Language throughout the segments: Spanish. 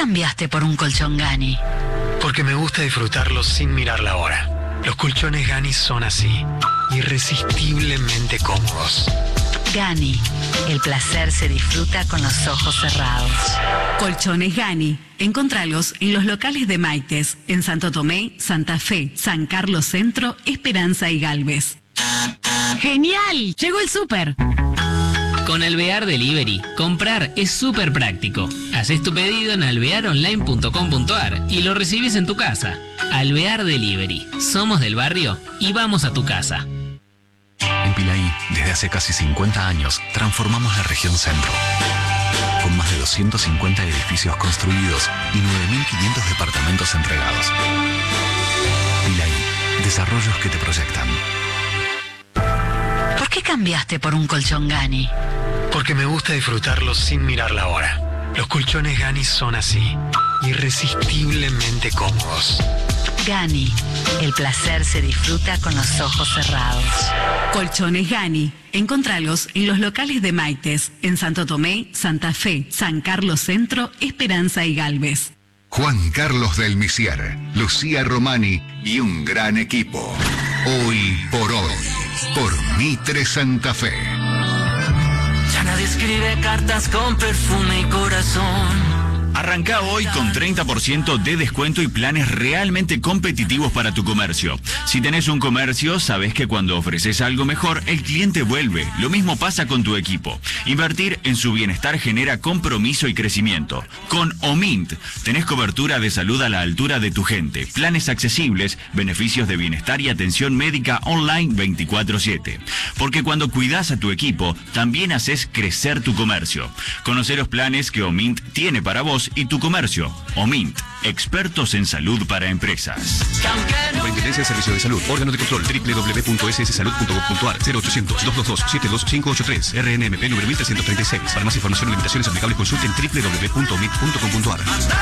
cambiaste por un colchón Gani? Porque me gusta disfrutarlos sin mirar la hora. Los colchones Gani son así, irresistiblemente cómodos. Gani, el placer se disfruta con los ojos cerrados. Colchones Gani. Encontralos en los locales de Maites, en Santo Tomé, Santa Fe, San Carlos Centro, Esperanza y Galvez. ¡Genial! ¡Llegó el súper! Con Alvear Delivery, comprar es súper práctico. Haces tu pedido en alvearonline.com.ar y lo recibes en tu casa. Alvear Delivery. Somos del barrio y vamos a tu casa. En Pilaí, desde hace casi 50 años, transformamos la región centro. Con más de 250 edificios construidos y 9.500 departamentos entregados. Pilaí, desarrollos que te proyectan. ¿Por qué cambiaste por un colchón Gani? Porque me gusta disfrutarlos sin mirar la hora. Los colchones Gani son así, irresistiblemente cómodos. Gani, el placer se disfruta con los ojos cerrados. Colchones Gani. Encontralos en los locales de Maites, en Santo Tomé, Santa Fe, San Carlos Centro, Esperanza y Galvez. Juan Carlos del Misier, Lucía Romani y un gran equipo. Hoy por hoy, por Mitre Santa Fe. Ya nadie escribe cartas con perfume y corazón. Arranca hoy con 30% de descuento y planes realmente competitivos para tu comercio. Si tenés un comercio, sabés que cuando ofreces algo mejor, el cliente vuelve. Lo mismo pasa con tu equipo. Invertir en su bienestar genera compromiso y crecimiento. Con Omint, tenés cobertura de salud a la altura de tu gente, planes accesibles, beneficios de bienestar y atención médica online 24/7. Porque cuando cuidás a tu equipo, también haces crecer tu comercio. Conocé los planes que Omint tiene para vos y tu comercio. Omint, expertos en salud para empresas. Superintendencia de Servicios de Salud. Órgano de control www.sssalud.gov.ar 0800-222-72583 RNMP número 1336. Para más información y limitaciones aplicables consulten www.omint.com.ar.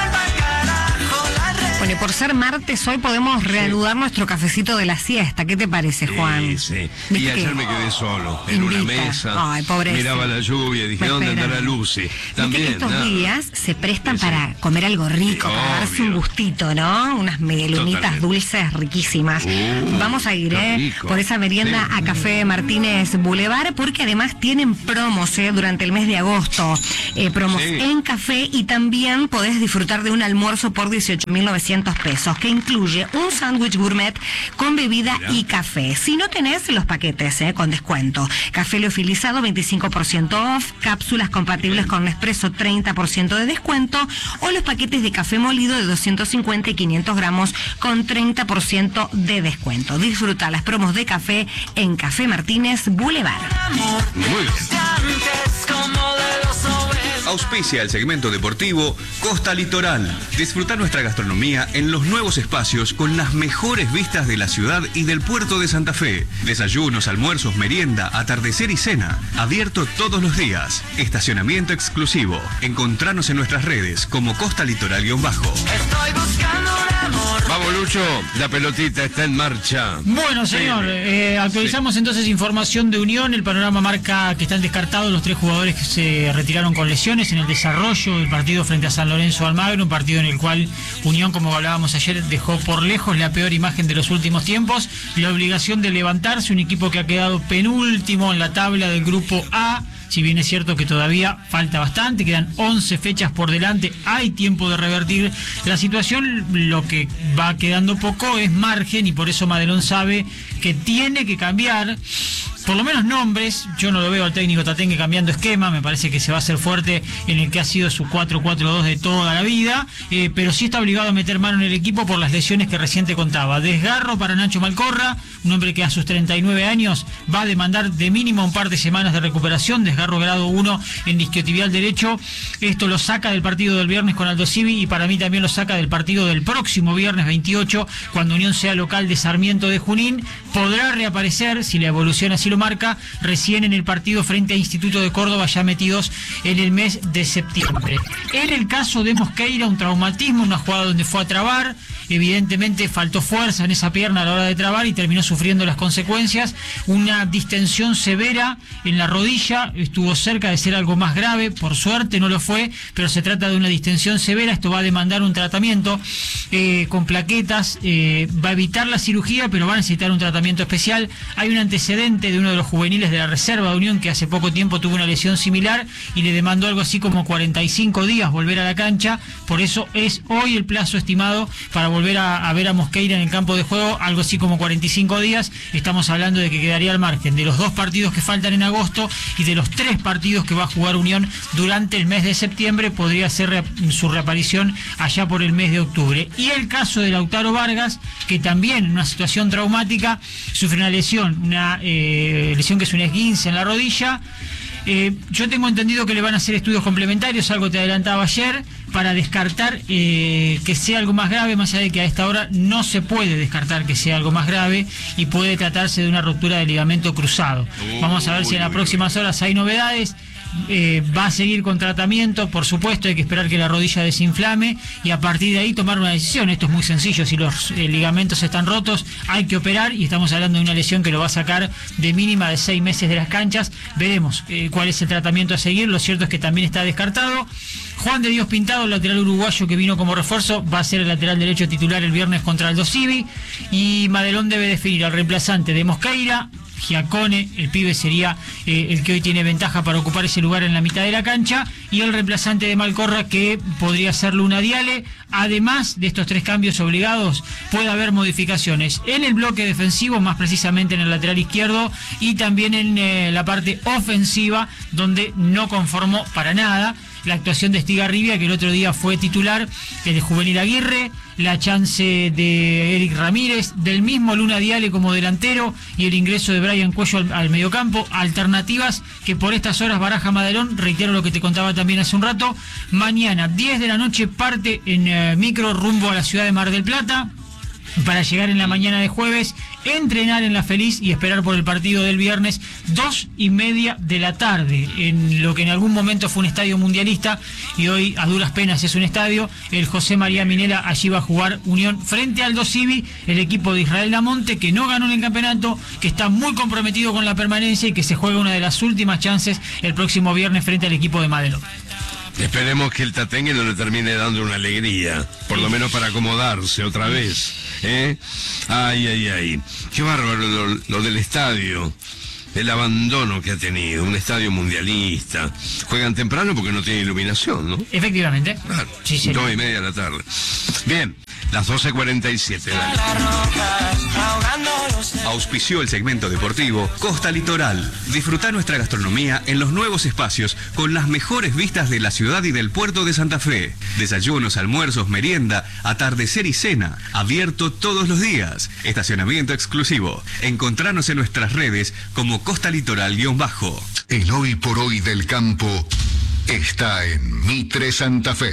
Bueno, y por ser martes, hoy podemos reanudar nuestro cafecito de la siesta. ¿Qué te parece, Juan? Sí. Y ayer me quedé solo, en una mesa. Ay, pobrecito. Miraba la lluvia y dije, ¿dónde andará Lucy? También, viste que estos días se prestan para comer algo rico, para darse un gustito, ¿no? Unas medialunitas dulces riquísimas. Vamos a ir, por esa merienda a Café Martínez Boulevard, porque además tienen promos, durante el mes de agosto. Promos en café, y también podés disfrutar de un almuerzo por 18.900 pesos, que incluye un sándwich gourmet con bebida y café. Si no tenés los paquetes con descuento, café leofilizado 25% off, cápsulas compatibles con Nespresso 30% de descuento, o los paquetes de café molido de 250 y 500 gramos con 30% de descuento. Disfruta las promos de café en Café Martínez Boulevard. Muy bien. Auspicia el segmento deportivo Costa Litoral. Disfruta nuestra gastronomía en los nuevos espacios con las mejores vistas de la ciudad y del puerto de Santa Fe. Desayunos, almuerzos, merienda, atardecer y cena. Abierto todos los días. Estacionamiento exclusivo. Encontranos en nuestras redes como Costa Litoral-Bajo. Estoy buscando un amor. Vamos, Lucho, la pelotita está en marcha. Bueno, señor, actualizamos entonces información de Unión. El panorama marca que están descartados los 3 jugadores que se retiraron con lesiones en el desarrollo del partido frente a San Lorenzo Almagro, un partido en el cual Unión, como hablábamos ayer, dejó por lejos la peor imagen de los últimos tiempos, la obligación de levantarse, un equipo que ha quedado penúltimo en la tabla del grupo A. Si bien es cierto que todavía falta bastante, quedan 11 fechas por delante, hay tiempo de revertir la situación. Lo que va quedando poco es margen, y por eso Madelón sabe que tiene que cambiar por lo menos nombres. Yo no lo veo al técnico Tatengue cambiando esquema, me parece que se va a hacer fuerte en el que ha sido su 4-4-2 de toda la vida, pero sí está obligado a meter mano en el equipo por las lesiones que recién te contaba. Desgarro para Nacho Malcorra, un hombre que a sus 39 años va a demandar de mínimo un par de semanas de recuperación. Desgarro grado 1 en isquiotibial derecho. Esto lo saca del partido del viernes con Aldo Civi, y para mí también lo saca del partido del próximo viernes 28, cuando Unión sea local de Sarmiento de Junín. Podrá reaparecer, si la evolución así lo marca, recién en el partido frente a Instituto de Córdoba, ya metidos en el mes de septiembre. En el caso de Mosqueira, un traumatismo, una jugada donde fue a trabar, evidentemente faltó fuerza en esa pierna a la hora de trabar y terminó sufriendo las consecuencias. Una distensión severa en la rodilla, estuvo cerca de ser algo más grave, por suerte no lo fue, pero se trata de una distensión severa. Esto va a demandar un tratamiento con plaquetas, va a evitar la cirugía, pero va a necesitar un tratamiento especial. Hay un antecedente de uno de los juveniles de la Reserva de Unión que hace poco tiempo tuvo una lesión similar y le demandó algo así como 45 días volver a la cancha. Por eso es hoy el plazo estimado para volver a ver a Mosqueira en el campo de juego, algo así como 45 días. Estamos hablando de que quedaría al margen de los 2 partidos que faltan en agosto y de los 3 partidos que va a jugar Unión durante el mes de septiembre. Podría ser su reaparición allá por el mes de octubre. Y el caso de Lautaro Vargas, que también en una situación traumática sufre una lesión, lesión que es un esguince en la rodilla. Yo tengo entendido que le van a hacer estudios complementarios, algo te adelantaba ayer, para descartar que sea algo más grave, más allá de que a esta hora no se puede descartar que sea algo más grave y puede tratarse de una ruptura del ligamento cruzado. Vamos a ver si en las próximas horas hay novedades. Va a seguir con tratamiento, por supuesto, hay que esperar que la rodilla desinflame y a partir de ahí tomar una decisión. Esto es muy sencillo, si los ligamentos están rotos hay que operar y estamos hablando de una lesión que lo va a sacar de mínima de 6 meses de las canchas. Veremos cuál es el tratamiento a seguir. Lo cierto es que también está descartado. Juan de Dios Pintado, el lateral uruguayo que vino como refuerzo, va a ser el lateral derecho titular el viernes contra Aldo Civi, y Madelón debe definir al reemplazante de Mosqueira. Giacone, el pibe, sería el que hoy tiene ventaja para ocupar ese lugar en la mitad de la cancha, y el reemplazante de Malcorra, que podría ser Luna Diale. Además de estos 3 cambios obligados, puede haber modificaciones en el bloque defensivo, más precisamente en el lateral izquierdo, y también en la parte ofensiva, donde no conformó para nada la actuación de Estigarribia, que el otro día fue titular, el de Juvenil Aguirre, la chance de Eric Ramírez, del mismo Luna Diale como delantero, y el ingreso de Brian Cuello al mediocampo. Alternativas que por estas horas baraja Madelón. Reitero lo que te contaba también hace un rato. Mañana 10 de la noche parte en micro rumbo a la ciudad de Mar del Plata, para llegar en la mañana de jueves, entrenar en La Feliz y esperar por el partido del viernes 2:30 de la tarde, en lo que en algún momento fue un estadio mundialista y hoy a duras penas es un estadio. El José María Minela, allí va a jugar Unión frente al Aldo Civi, el equipo de Israel Damonte, que no ganó en el campeonato, que está muy comprometido con la permanencia y que se juega una de las últimas chances el próximo viernes frente al equipo de Madelón. Esperemos que el Tatengue no le termine dando una alegría, por lo menos para acomodarse otra vez. Ay. Qué bárbaro lo del estadio. El abandono que ha tenido, un estadio mundialista. Juegan temprano porque no tiene iluminación, ¿no? Efectivamente. Claro, sí, 2:30 de la tarde. Bien, las 12:47. Auspició el segmento deportivo Costa Litoral. Disfruta nuestra gastronomía en los nuevos espacios con las mejores vistas de la ciudad y del puerto de Santa Fe. Desayunos, almuerzos, merienda, atardecer y cena. Abierto todos los días. Estacionamiento exclusivo. Encontranos en nuestras redes como Costa Litoral _. El hoy por hoy del campo está en Mitre Santa Fe.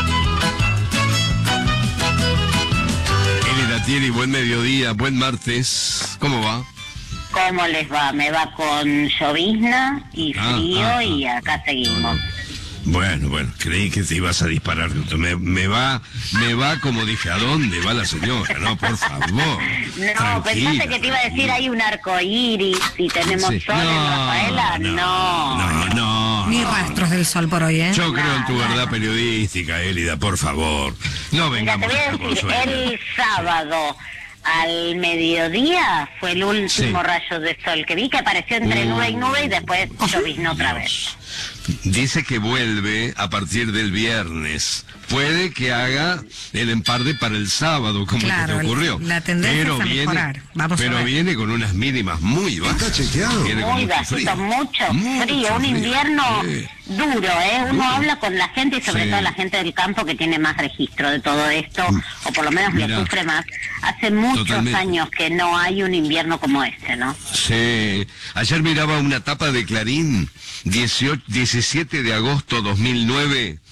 Elida, buen mediodía, buen martes. ¿Cómo va? ¿Cómo les va? Me va con llovizna y frío y acá seguimos. Bueno, creí que te ibas a disparar. Me va como dije, ¿a dónde va la señora? No, por favor. No, pensaste que te iba a decir hay un arcoíris y tenemos sol en Rafaela. No. Ni rastros del sol por hoy, ¿eh? Yo creo en tu verdad periodística, Elida, por favor. No vengamos. Mira, te voy a decir, el sábado al mediodía fue el último rayo de sol que vi, que apareció entre nube y nube y después lloviznó otra vez. Dice que vuelve a partir del viernes. Puede que haga el empalme para el sábado, como te ocurrió. La tendencia es a mejorar. Pero viene con unas mínimas muy bajas. ¿Está chequeado? Muy bajito, mucho frío. Un invierno duro, ¿eh? Uno habla con la gente y sobre todo la gente del campo que tiene más registro de todo esto, o por lo menos lo sufre más. Hace muchos años que no hay un invierno como este, ¿no? Sí. Ayer miraba una tapa de Clarín, 17 de agosto 2009.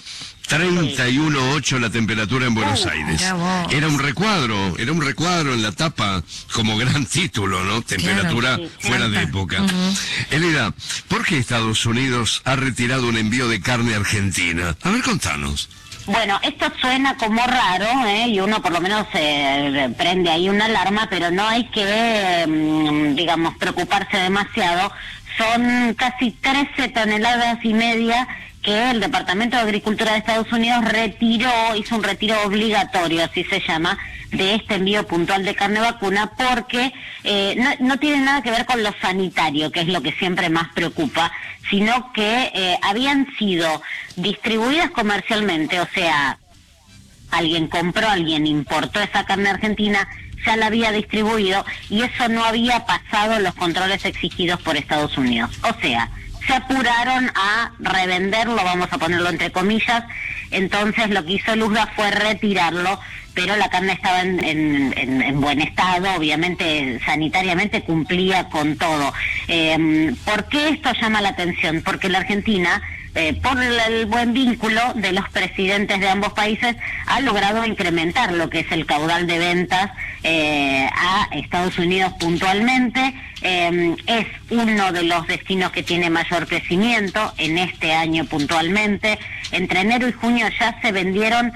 31,8 la temperatura en Buenos Aires. Era un recuadro en la tapa como gran título, ¿no? Temperatura fuera de época. Elida, ¿por qué Estados Unidos ha retirado un envío de carne a Argentina? A ver, contanos. Bueno, esto suena como raro, y uno por lo menos prende ahí una alarma, pero no hay que, digamos, preocuparse demasiado. Son casi 13,5 toneladas que el Departamento de Agricultura de Estados Unidos hizo un retiro obligatorio, así se llama, de este envío puntual de carne vacuna, porque no tiene nada que ver con lo sanitario, que es lo que siempre más preocupa, sino que habían sido distribuidas comercialmente, o sea, alguien compró, alguien importó esa carne argentina, ya la había distribuido y eso no había pasado los controles exigidos por Estados Unidos. O sea, se apuraron a revenderlo, vamos a ponerlo entre comillas, entonces lo que hizo Luzda fue retirarlo, pero la carne estaba en buen estado, obviamente sanitariamente cumplía con todo. ¿Por qué esto llama la atención? Porque la Argentina, por el buen vínculo de los presidentes de ambos países, ha logrado incrementar lo que es el caudal de ventas a Estados Unidos puntualmente. Es uno de los destinos que tiene mayor crecimiento en este año puntualmente. Entre enero y junio ya se vendieron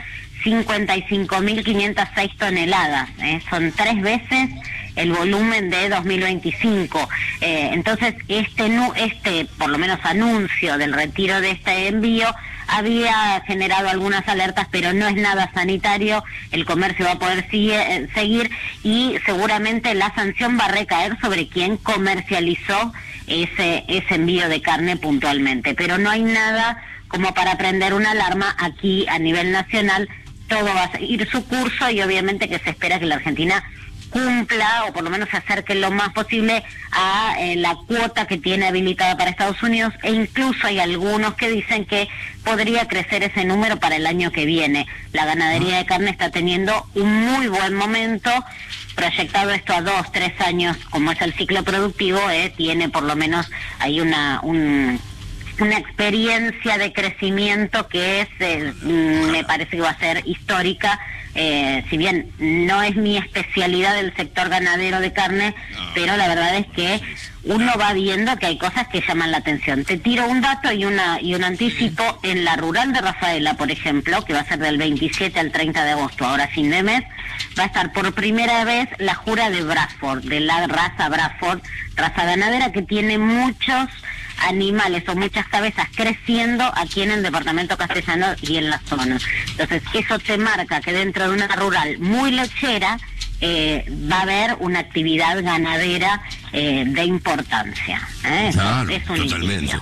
55.506 toneladas, son 3 veces el volumen de 2025. Entonces, este, por lo menos anuncio del retiro de este envío había generado algunas alertas, pero no es nada sanitario, el comercio va a poder seguir y seguramente la sanción va a recaer sobre quien comercializó ese envío de carne puntualmente. Pero no hay nada como para prender una alarma aquí a nivel nacional, todo va a seguir su curso y obviamente que se espera que la Argentina cumpla o por lo menos se acerque lo más posible a la cuota que tiene habilitada para Estados Unidos, e incluso hay algunos que dicen que podría crecer ese número para el año que viene. La ganadería de carne está teniendo un muy buen momento, proyectado esto a 2-3 años, como es el ciclo productivo, tiene por lo menos hay una experiencia de crecimiento que me parece que va a ser histórica. Si bien no es mi especialidad del sector ganadero de carne, pero la verdad es que uno va viendo que hay cosas que llaman la atención. Te tiro un dato y un anticipo. En la rural de Rafaela, por ejemplo, que va a ser del 27 al 30 de agosto, ahora fin de mes, va a estar por primera vez la jura de Bradford, de la raza Bradford, raza ganadera que tiene muchos animales o muchas cabezas creciendo aquí en el departamento castellano y en la zona. Entonces eso te marca que dentro de una rural muy lechera va a haber una actividad ganadera de importancia. Claro, es un totalmente. indicio.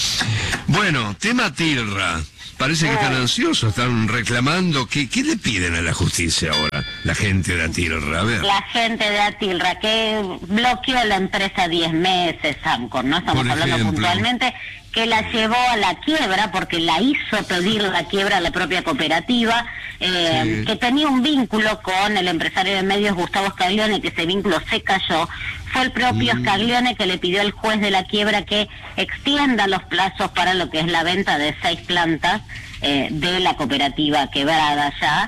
Bueno, tema Tilra. Parece que están ansiosos, están reclamando. ¿Qué le piden a la justicia ahora, la gente de Atilra? A ver. La gente de Atilra, que bloqueó la empresa 10 meses, Sancor, ¿no? Estamos hablando puntualmente, que la llevó a la quiebra, porque la hizo pedir la quiebra a la propia cooperativa, que tenía un vínculo con el empresario de medios Gustavo Scaglione, que ese vínculo se cayó. Fue el propio Scaglione que le pidió al juez de la quiebra que extienda los plazos para lo que es la venta de 6 plantas de la cooperativa quebrada ya.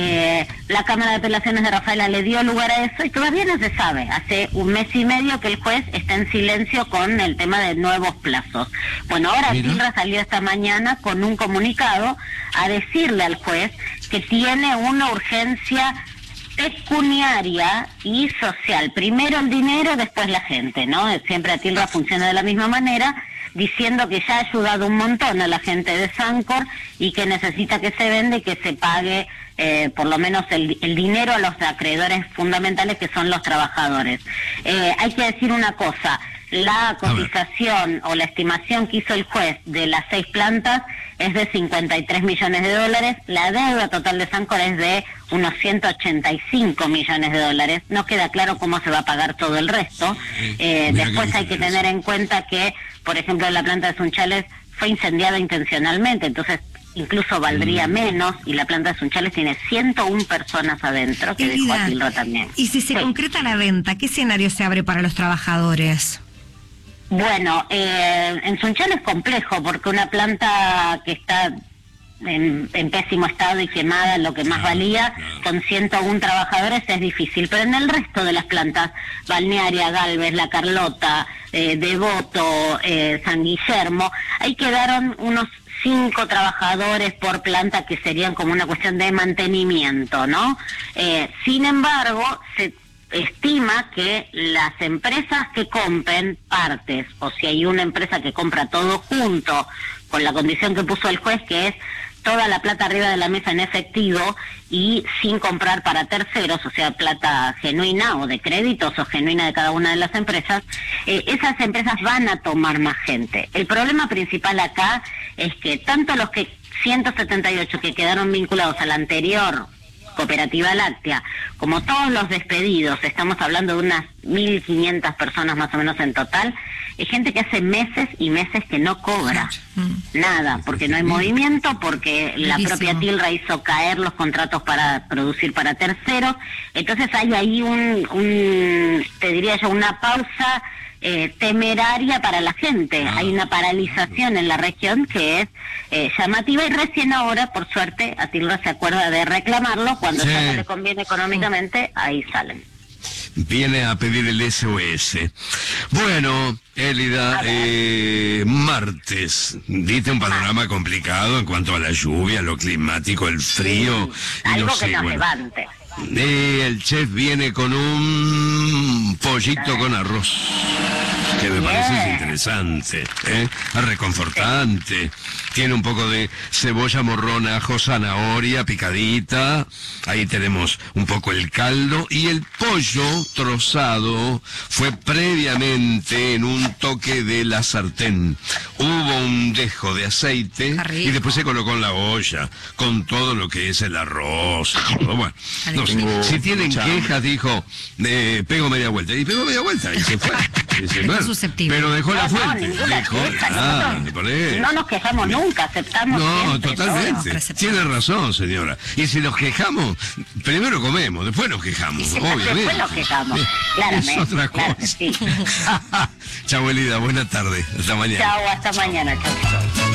La Cámara de Apelaciones de Rafaela le dio lugar a eso y todavía no se sabe. Hace 1 mes y medio que el juez está en silencio con el tema de nuevos plazos. Bueno, ahora Tilra salió esta mañana con un comunicado a decirle al juez que tiene una urgencia pecuniaria y social. Primero el dinero, después la gente, ¿no? Siempre Atilra funciona de la misma manera, diciendo que ya ha ayudado un montón a la gente de Sancor y que necesita que se venda y que se pague por lo menos el dinero a los acreedores fundamentales, que son los trabajadores. Hay que decir una cosa, la cotización o la estimación que hizo el juez de las 6 plantas es de $53 millones, la deuda total de Sancor es de unos $185 millones. No queda claro cómo se va a pagar todo el resto. Después hay que tener en cuenta que, por ejemplo, la planta de Sunchales fue incendiada intencionalmente, entonces incluso valdría menos, y la planta de Sunchales tiene 101 personas adentro, que dejó a Tilra también. Y si se concreta la venta, ¿qué escenario se abre para los trabajadores? Bueno, en Sunchales es complejo, porque una planta que está en pésimo estado y quemada, lo que más valía, con 101 trabajadores es difícil, pero en el resto de las plantas, Balnearia, Galvez, La Carlota, Devoto, San Guillermo, ahí quedaron unos 5 trabajadores por planta, que serían como una cuestión de mantenimiento, ¿no? Sin embargo, se estima que las empresas que compren partes, o si hay una empresa que compra todo junto, con la condición que puso el juez, que es toda la plata arriba de la mesa en efectivo y sin comprar para terceros, o sea, plata genuina o de créditos o genuina de cada una de las empresas, esas empresas van a tomar más gente. El problema principal acá es que tanto los 178 que quedaron vinculados a la anterior Cooperativa Láctea, como todos los despedidos, estamos hablando de unas 1.500 personas más o menos en total, es gente que hace meses y meses que no cobra nada, porque no hay movimiento, porque la propia Tilra hizo caer los contratos para producir para terceros. Entonces hay ahí te diría yo, una pausa temeraria para la gente. Hay una paralización en la región que es llamativa, y recién ahora, por suerte, Atilra se acuerda de reclamarlo. Cuando ya no le conviene económicamente, ahí salen. Viene a pedir el SOS. Bueno, Élida, martes, diste un panorama complicado en cuanto a la lluvia, lo climático, el frío. Algo no sé, que nos levante. El chef viene con un pollito con arroz, que me parece interesante, reconfortante. Tiene un poco de cebolla morrona, ajo, zanahoria picadita. Ahí tenemos un poco el caldo, y el pollo trozado fue previamente en un toque de la sartén. Hubo un dejo de aceite y después se colocó en la olla con todo lo que es el arroz y todo. Bueno, no sé. Si tienen quejas, dijo, pego media vuelta. Y pegó media vuelta y se fue. Pero dejó la fuente. No nos quejamos nunca, aceptamos. No, totalmente. Tiene razón, señora. Y si nos quejamos, primero comemos, después nos quejamos, obviamente. Después nos quejamos, claramente. Es otra cosa. Sí. Chau, Élida, buena tarde. Hasta mañana. Chau, hasta mañana. Chau.